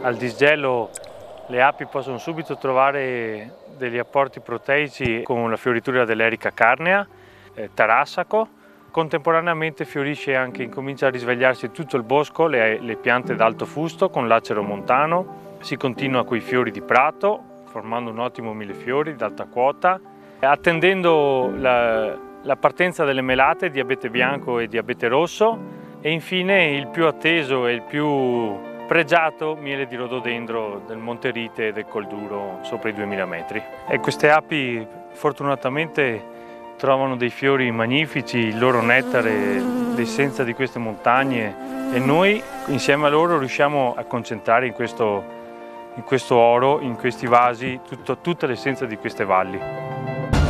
Al disgelo le api possono subito trovare degli apporti proteici con la fioritura dell'Erica carnea, tarassaco. Contemporaneamente fiorisce anche, incomincia a risvegliarsi tutto il bosco, le piante d'alto fusto con l'acero montano. Si continua con i fiori di prato, formando un ottimo millefiori d'alta quota, attendendo la partenza delle melate di abete bianco e di abete rosso, e infine il più atteso e il più pregiato miele di rododendro del Monte Rite e del Col Duro sopra i 2000 metri. E queste api fortunatamente trovano dei fiori magnifici, il loro nettare, l'essenza di queste montagne, e noi insieme a loro riusciamo a concentrare in questo oro, in questi vasi, tutta l'essenza di queste valli.